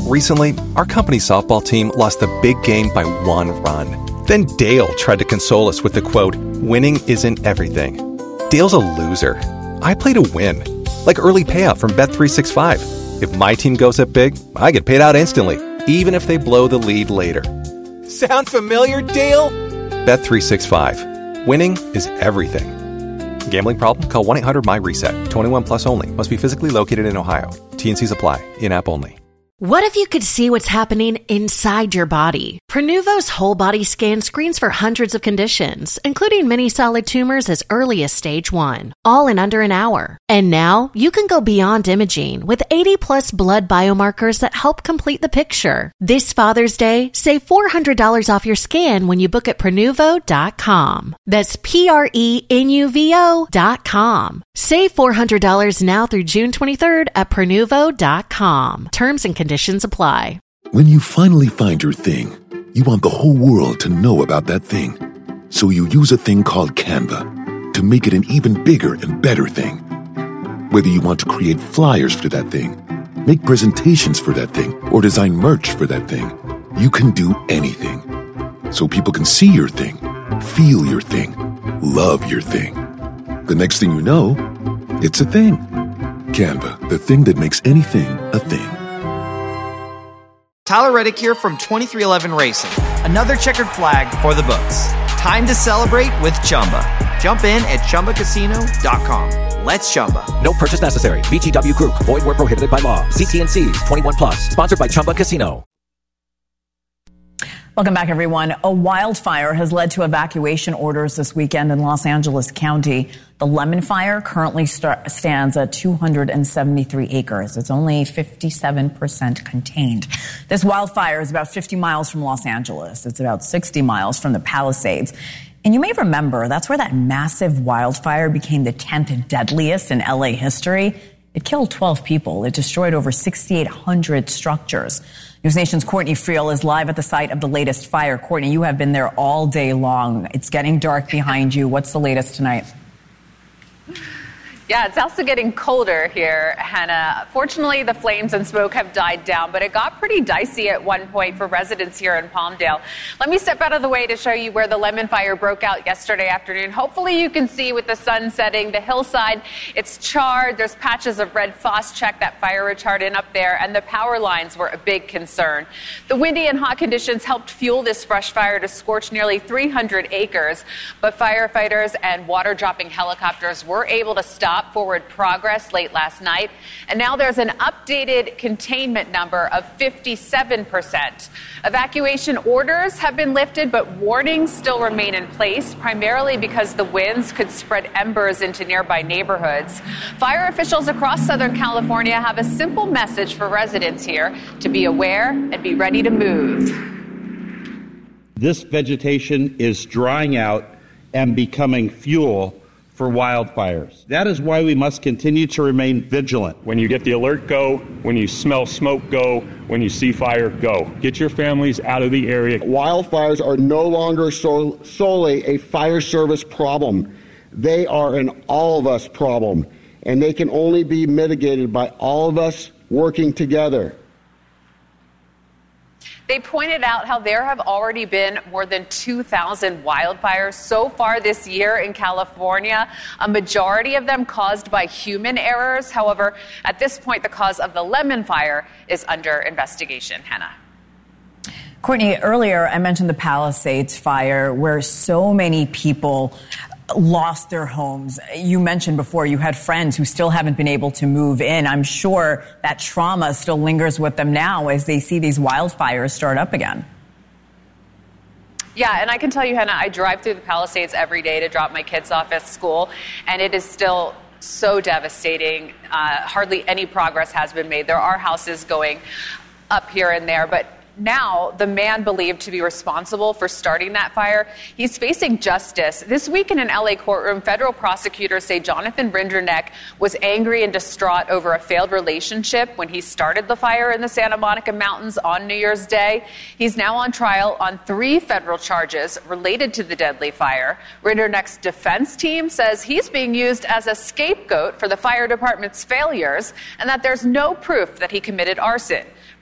Recently, our company softball team lost the big game by 1 run. Then Dale tried to console us with the quote, "Winning isn't everything." Dale's a loser. I play to win. Like early payout from Bet365. If my team goes up big, I get paid out instantly, even if they blow the lead later. Sound familiar, Dale? Bet365. Winning is everything. Gambling problem? Call 1-800-MY-RESET. 21 plus only. Must be physically located in Ohio. T&Cs apply. In-app only. What if you could see what's happening inside your body? Prenuvo's whole body scan screens for hundreds of conditions, including many solid tumors as early as stage 1, all in under an hour. And now you can go beyond imaging with 80+ blood biomarkers that help complete the picture. This Father's Day, save $400 off your scan when you book at Prenuvo.com. That's Prenuvo.com. Save $400 now through June 23rd at Prenuvo.com. Terms and conditions apply. When you finally find your thing, you want the whole world to know about that thing. So you use a thing called Canva to make it an even bigger and better thing. Whether you want to create flyers for that thing, make presentations for that thing, or design merch for that thing, you can do anything. So people can see your thing, feel your thing, love your thing. The next thing you know, it's a thing. Canva, the thing that makes anything a thing. Tyler Reddick here from 2311 Racing. Another checkered flag for the books. Time to celebrate with Chumba. Jump in at ChumbaCasino.com. Let's Chumba. No purchase necessary. VGW Group. Void where prohibited by law. See T&Cs. 21 plus. Sponsored by Chumba Casino. Welcome back, everyone. A wildfire has led to evacuation orders this weekend in Los Angeles County. The Lemon Fire currently stands at 273 acres. It's only 57% contained. This wildfire is about 50 miles from Los Angeles. It's about 60 miles from the Palisades. And you may remember that's where that massive wildfire became the 10th deadliest in LA history. It killed 12 people. It destroyed over 6,800 structures. News Nation's Courtney Friel is live at the site of the latest fire. Courtney, you have been there all day long. It's getting dark behind you. What's the latest tonight? Yeah, it's also getting colder here, Hannah. Fortunately, the flames and smoke have died down, but it got pretty dicey at one point for residents here in Palmdale. Let me step out of the way to show you where the Lemon Fire broke out yesterday afternoon. Hopefully you can see with the sun setting, the hillside, it's charred. There's patches of red phosgene, that fire retardant up there, and the power lines were a big concern. The windy and hot conditions helped fuel this brush fire to scorch nearly 300 acres, but firefighters and water-dropping helicopters were able to stop forward progress late last night, and now there's an updated containment number of 57%. Evacuation orders have been lifted, but warnings still remain in place, primarily because the winds could spread embers into nearby neighborhoods. Fire officials across Southern California have a simple message for residents here: to be aware and be ready to move. This vegetation is drying out and becoming fuel for wildfires. That is why we must continue to remain vigilant. When you get the alert, go. When you smell smoke, go. When you see fire, go. Get your families out of the area. Wildfires are no longer solely a fire service problem. They are an all of us problem, and they can only be mitigated by all of us working together. They pointed out how there have already been more than 2,000 wildfires so far this year in California, a majority of them caused by human errors. However, at this point, the cause of the Lemon Fire is under investigation. Hannah. Courtney, earlier I mentioned the Palisades fire, where so many people lost their homes. You mentioned before you had friends who still haven't been able to move in. I'm sure that trauma still lingers with them now as they see these wildfires start up again. Yeah, and I can tell you, Hannah, I drive through the Palisades every day to drop my kids off at school, and it is still so devastating. Hardly any progress has been made. There are houses going up here and there, but now, the man believed to be responsible for starting that fire, he's facing justice. This week in an LA courtroom, federal prosecutors say Jonathan Rinderneck was angry and distraught over a failed relationship when he started the fire in the Santa Monica Mountains on New Year's Day. He's now on trial on 3 federal charges related to the deadly fire. Rinderneck's defense team says he's being used as a scapegoat for the fire department's failures and that there's no proof that he committed arson.